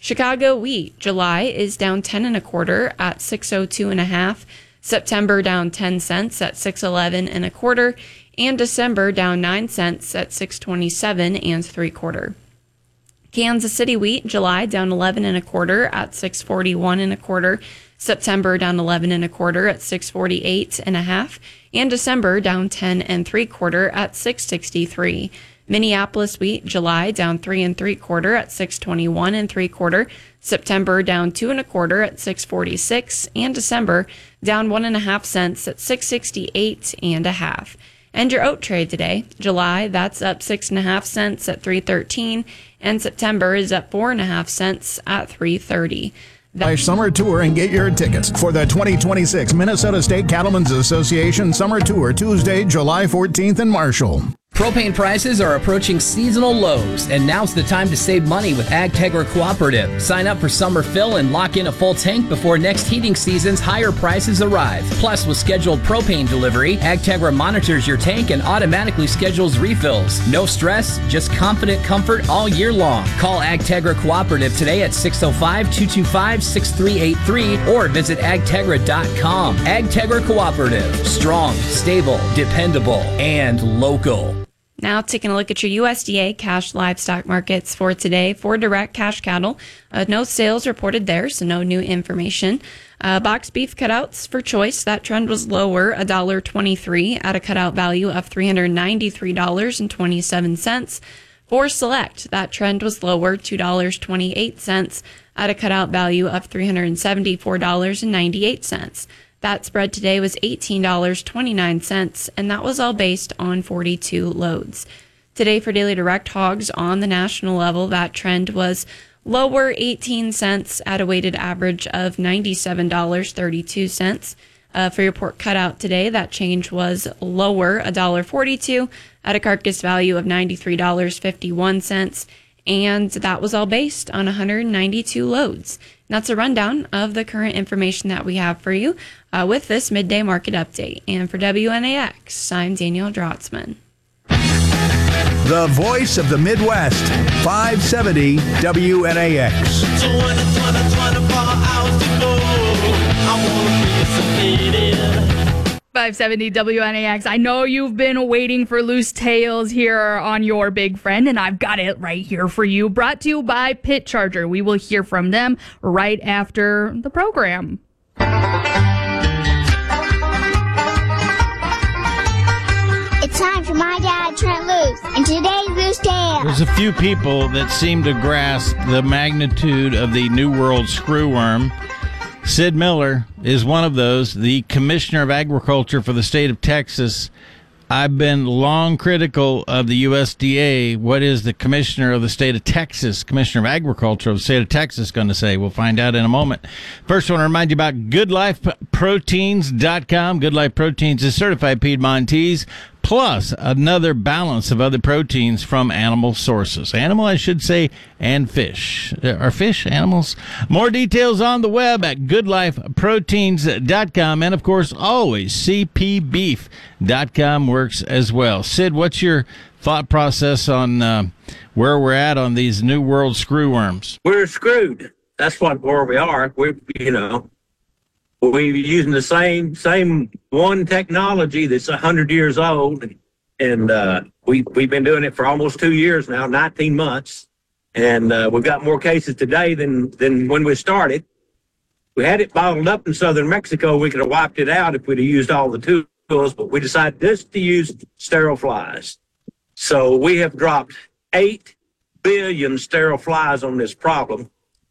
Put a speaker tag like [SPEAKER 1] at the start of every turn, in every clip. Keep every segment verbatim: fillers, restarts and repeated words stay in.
[SPEAKER 1] Chicago wheat, July is down ten and a quarter at six oh two and a half. September down ten cents at six eleven and a quarter. And December down nine cents at six twenty-seven and three quarter. Kansas City wheat, July down eleven and a quarter at six forty-one and a quarter. September down eleven and a quarter at six forty-eight and a half. And December down ten and three quarter at six sixty-three. Minneapolis wheat, July down three and three quarter at six twenty-one and three quarter. September down two and a quarter at six forty-six, and December down one and a half cents at six sixty-eight and a half. And your oat trade today, July, that's up six and a half cents at three thirteen, and September is up four and a half cents at three thirty.
[SPEAKER 2] By Summer Tour and get your tickets for the twenty twenty-six Minnesota State Cattlemen's Association Summer Tour, Tuesday, July fourteenth in Marshall.
[SPEAKER 3] Propane prices are approaching seasonal lows, and now's the time to save money with AgTegra Cooperative. Sign up for summer fill and lock in a full tank before next heating season's higher prices arrive. Plus, with scheduled propane delivery, AgTegra monitors your tank and automatically schedules refills. No stress, just confident comfort all year long. Call AgTegra Cooperative today at six oh five, two two five, six three eight three or visit agtegra dot com. AgTegra Cooperative. Strong, stable, dependable, and local.
[SPEAKER 1] Now taking a look at your U S D A cash livestock markets for today. For direct cash cattle, uh, no sales reported there, so no new information. Uh, box beef cutouts for choice, that trend was lower, one dollar twenty-three at a cutout value of three hundred ninety-three dollars and twenty-seven cents. For select, that trend was lower, two dollars and twenty-eight cents at a cutout value of three hundred seventy-four dollars and ninety-eight cents. That spread today was eighteen dollars and twenty-nine cents, and that was all based on forty-two loads. Today for daily direct hogs on the national level, that trend was lower eighteen cents at a weighted average of ninety-seven dollars and thirty-two cents. Uh, for your pork cutout today, that change was lower, one dollar forty-two at a carcass value of ninety-three dollars and fifty-one cents. And that was all based on one hundred ninety-two loads. And that's a rundown of the current information that we have for you uh, with this midday market update. And for W N A X, I'm Danielle Drotzman.
[SPEAKER 4] The voice of the Midwest, five seventy W N A X.
[SPEAKER 5] five seventy W N A X. I know you've been waiting for loose tales here on your big friend, and I've got it right here for you. Brought to you by Pit Charger. We will hear from them right after the program.
[SPEAKER 6] It's time for My Dad Trent Loose, and today's Loose Tale.
[SPEAKER 7] There's a few people that seem to grasp the magnitude of the New World screwworm. Sid Miller is one of those, the Commissioner of Agriculture for the state of Texas. I've been long critical of the U S D A. What is the Commissioner of the state of Texas, Commissioner of Agriculture of the state of Texas, going to say? We'll find out in a moment. First, I want to remind you about good life proteins dot com. Good Life Proteins is certified Piedmontese, plus another balance of other proteins from animal sources. Animal, I should say, and fish. Are fish animals? More details on the web at good life proteins dot com. And, of course, always c p beef dot com works as well. Sid, what's your thought process on uh, where we're at on these New World screwworms?
[SPEAKER 8] We're screwed. That's what where we are. We're, you know, we're using the same same one technology that's a hundred years old, and uh, we we've been doing it for almost two years now, nineteen months, and uh, we've got more cases today than than when we started. We had it bottled up in southern Mexico. We could have wiped it out if we'd have used all the tools, but we decided just to use sterile flies. So we have dropped eight billion sterile flies on this problem.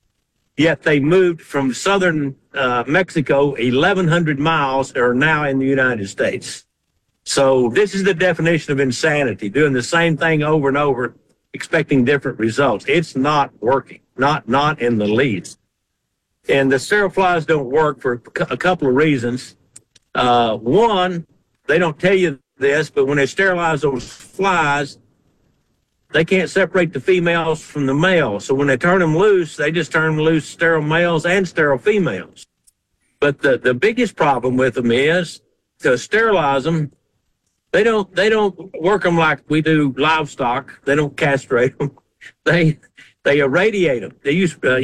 [SPEAKER 8] Yet they moved from southern uh, Mexico eleven hundred miles and are now in the United States. So this is the definition of insanity, doing the same thing over and over, expecting different results. It's not working, not not in the least. And the sterile flies don't work for a couple of reasons. Uh, one, they don't tell you this, but when they sterilize those flies, they can't separate the females from the males. So when they turn them loose, they just turn them loose, sterile males and sterile females. But the, the biggest problem with them is to sterilize them, they don't they don't work them like we do livestock. They don't castrate them. They they irradiate them. They use uh,